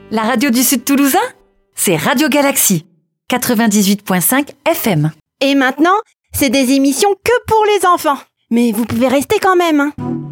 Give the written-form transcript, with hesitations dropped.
La radio du Sud Toulousain, c'est Radio Galaxie, 98.5 FM. Et maintenant, c'est des émissions que pour les enfants. Mais vous pouvez rester quand même, hein.